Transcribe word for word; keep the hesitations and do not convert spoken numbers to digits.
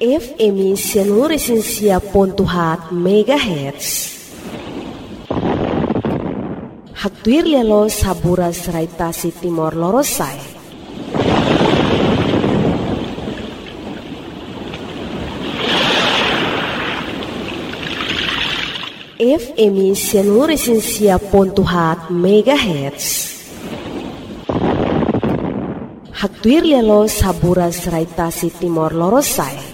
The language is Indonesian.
F M Seluruh Pontuhat Megahertz. Haktuir lelo sabura seraitasi Timor Lorosai. F M Seluruh Pontuhat Megahertz. Haktuir lelo sabura seraitasi Timor Lorosai.